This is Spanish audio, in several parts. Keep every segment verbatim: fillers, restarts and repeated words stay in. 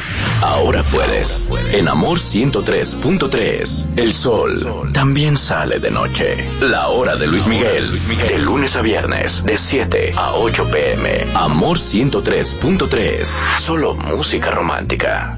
Ahora puedes. En Amor ciento tres punto tres. El sol también sale de noche. La hora de Luis Miguel. De lunes a viernes, de siete a ocho pm. Amor ciento tres punto tres. Solo música romántica.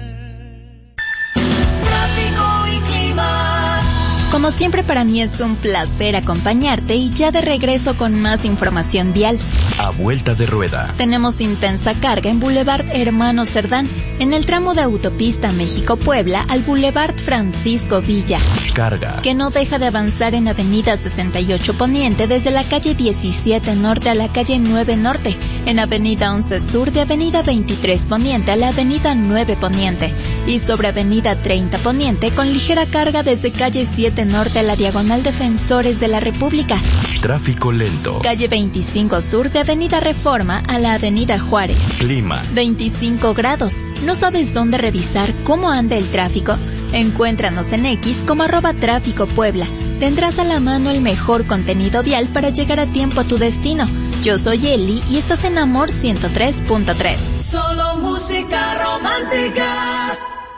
Como siempre, para mí es un placer acompañarte y ya de regreso con más información vial. A vuelta de rueda. Tenemos intensa carga en Boulevard Hermano Cerdán, en el tramo de autopista México-Puebla al Boulevard Francisco Villa. Carga. Que no deja de avanzar en Avenida sesenta y ocho Poniente desde la calle diecisiete Norte a la calle nueve Norte, en Avenida once Sur de Avenida veintitrés Poniente a la Avenida nueve Poniente y sobre Avenida treinta Poniente con ligera carga desde calle siete Norte a la Diagonal Defensores de la República. Tráfico lento. Calle veinticinco Sur de Avenida Reforma a la Avenida Juárez. Clima. veinticinco grados. ¿No sabes dónde revisar cómo anda el tráfico? Encuéntranos en X como arroba tráfico Puebla. Tendrás a la mano el mejor contenido vial para llegar a tiempo a tu destino. Yo soy Eli y estás en Amor ciento tres punto tres. Solo música romántica.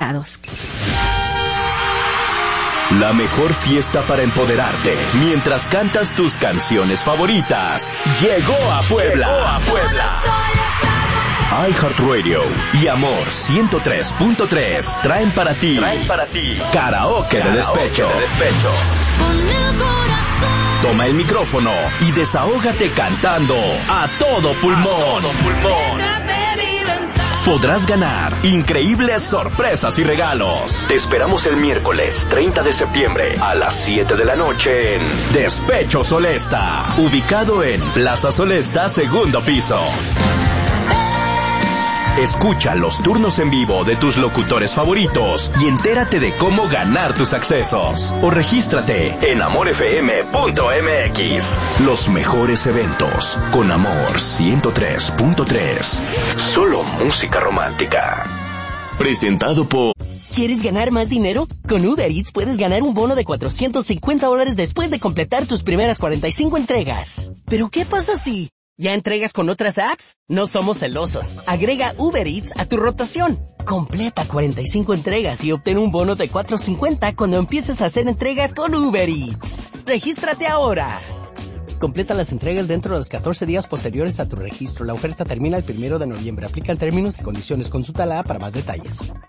La mejor fiesta para empoderarte mientras cantas tus canciones favoritas llegó a Puebla. Llegó a Puebla. iHeartRadio y Amor ciento tres punto tres traen para ti, traen para ti karaoke, karaoke de despecho. De despecho. Toma el micrófono y desahógate cantando a todo pulmón. A todo pulmón. Podrás ganar increíbles sorpresas y regalos. Te esperamos el miércoles treinta de septiembre a las siete de la noche en Despecho Solesta, ubicado en Plaza Solesta, segundo piso. Escucha los turnos en vivo de tus locutores favoritos y entérate de cómo ganar tus accesos. O regístrate en amor f m punto m x. Los mejores eventos con Amor ciento tres punto tres. Solo música romántica. Presentado por... ¿Quieres ganar más dinero? Con Uber Eats puedes ganar un bono de cuatrocientos cincuenta dólares después de completar tus primeras cuarenta y cinco entregas. ¿Pero qué pasa si... ¿ya entregas con otras apps? No somos celosos. Agrega Uber Eats a tu rotación. Completa cuarenta y cinco entregas y obtén un bono de cuatrocientos cincuenta cuando empieces a hacer entregas con Uber Eats. ¡Regístrate ahora! Completa las entregas dentro de los catorce días posteriores a tu registro. La oferta termina el primero de noviembre. Aplican términos y condiciones. Consulta la app para más detalles.